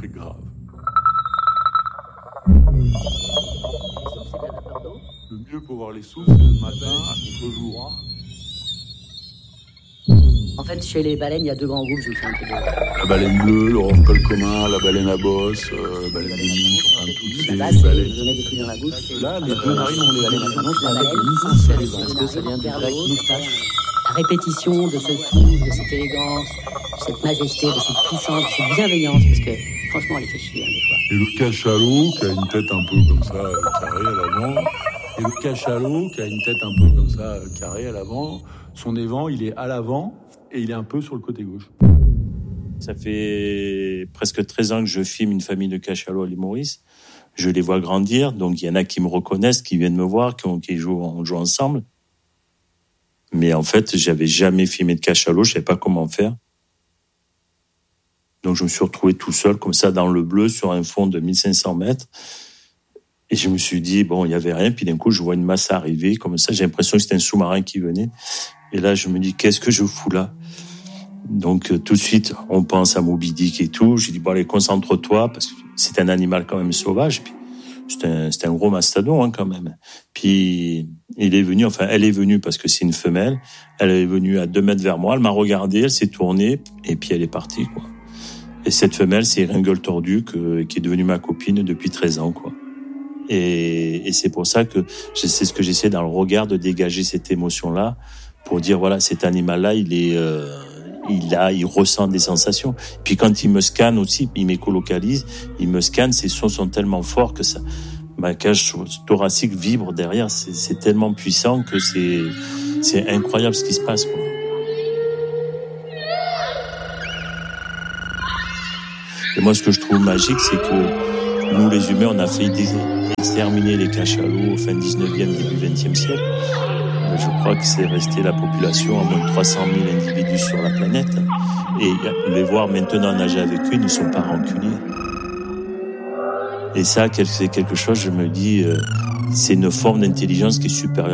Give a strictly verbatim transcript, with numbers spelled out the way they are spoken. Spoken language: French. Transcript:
très grave. Le mieux pour voir les sous, c'est le matin à contre-jour. En fait, chez les baleines, il y a deux grands groupes, je vous fais un peu de... La baleine bleue, le rorqual commun, la baleine à bosse, euh, la baleine de nuit, enfin toutes ces Là, c'est, baleines. vous mets des trucs dans la bouche. Là, les deux narines, on les baleines baleines. annonce la baleine moustache, parce que ça vient du grec moustache. La répétition de ce souffle, de cette élégance, de cette majesté, de cette puissance, de cette bienveillance, parce que franchement, elle fait chier hein, des fois. Et le cachalot, qui a une tête un peu comme ça, euh, carrée à l'avant. Et le cachalot, qui a une tête un peu comme ça, euh, carrée à l'avant. Son évent, il est à l'avant et il est un peu sur le côté gauche. Ça fait presque treize ans que je filme une famille de cachalots à l'île Maurice. Je les vois grandir, donc il y en a qui me reconnaissent, qui viennent me voir, qui, ont, qui jouent, on joue ensemble. Mais en fait, j'avais jamais filmé de cachalot, je savais pas comment faire. Donc je me suis retrouvé tout seul, comme ça, dans le bleu, sur un fond de mille cinq cents mètres. Et je me suis dit, bon, il y avait rien. Puis d'un coup, je vois une masse arriver, comme ça. J'ai l'impression que c'était un sous-marin qui venait. Et là, je me dis, qu'est-ce que je fous là? Donc, euh, tout de suite, on pense à Moby Dick et tout. J'ai dit, bon, allez, concentre-toi, parce que c'est un animal quand même sauvage. Puis, c'est un, c'est un gros mastodon, hein, quand même. Puis, il est venu, enfin, elle est venue parce que c'est une femelle. Elle est venue à deux mètres vers moi. Elle m'a regardé, elle s'est tournée, et puis elle est partie, quoi. Et cette femelle, c'est Ringueule Tordue, que, qui est devenue ma copine depuis treize ans, quoi. Et, et c'est pour ça que c'est ce que j'essaie dans le regard de dégager cette émotion-là pour dire voilà, cet animal-là, il est, euh, il a, il ressent des sensations. Puis quand il me scanne aussi, il m'écolocalise, il me scanne, ses sons sont tellement forts que ça, ma cage thoracique vibre derrière. C'est, c'est tellement puissant que c'est, c'est incroyable ce qui se passe, quoi. Et moi, ce que je trouve magique, c'est que nous, les humains, on a failli exterminer les cachalots au fin dix-neuvième, début vingtième siècle. Je crois que c'est resté la population à moins de trois cent mille individus sur la planète. Et les voir maintenant nager avec eux, ils ne sont pas rancuniers. Et ça, c'est quelque chose, je me dis, c'est une forme d'intelligence qui est supérieure